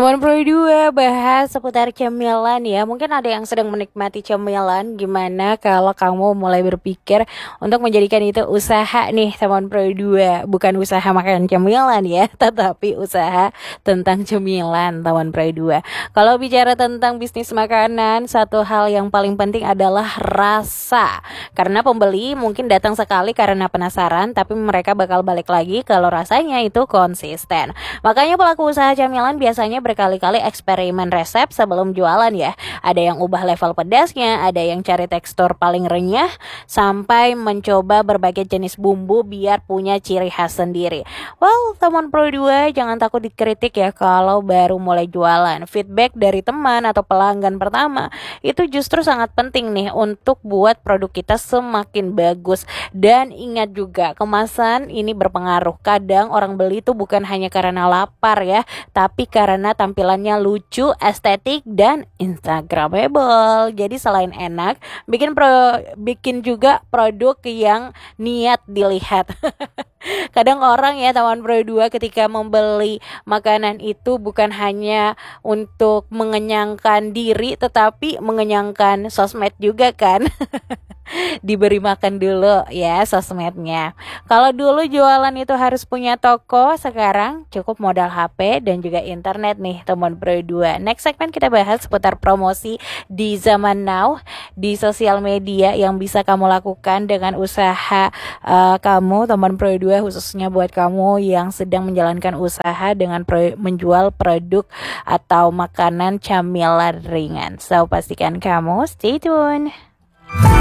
Teman Pro 2 bahas seputar cemilan ya. Mungkin ada yang sedang menikmati cemilan. Gimana kalau kamu mulai berpikir untuk menjadikan itu usaha nih teman Pro 2. Bukan usaha makan cemilan ya, tetapi usaha tentang cemilan teman Pro 2. Kalau bicara tentang bisnis makanan, satu hal yang paling penting adalah rasa. Karena pembeli mungkin datang sekali karena penasaran, tapi mereka bakal balik lagi kalau rasanya itu konsisten. Makanya pelaku usaha camilan biasanya berkali-kali eksperimen resep sebelum jualan ya. Ada yang ubah level pedasnya, ada yang cari tekstur paling renyah, sampai mencoba berbagai jenis bumbu biar punya ciri khas sendiri. Well, teman Pro 2 jangan takut dikritik ya kalau baru mulai jualan. Feedback dari teman atau pelanggan pertama itu justru sangat penting nih untuk buat produk kita semakin bagus. Dan ingat juga, kemasan ini berpengaruh. Kadang orang beli tuh bukan hanya karena lapar ya, tapi karena tampilannya lucu, estetik, dan instagramable. Jadi selain enak, bikin juga produk yang niat dilihat. Kadang orang ya teman Pro 2 ketika membeli makanan itu bukan hanya untuk mengenyangkan diri, tetapi mengenyangkan sosmed juga kan. Diberi makan dulu ya sosmednya. Kalau dulu jualan itu harus punya toko, sekarang cukup modal HP dan juga internet nih teman Pro 2. Next segmen kita bahas seputar promosi di zaman now di sosial media yang bisa kamu lakukan dengan usaha kamu teman Pro 2, khususnya buat kamu yang sedang menjalankan usaha dengan menjual produk atau makanan camilan ringan. So pastikan kamu stay tune.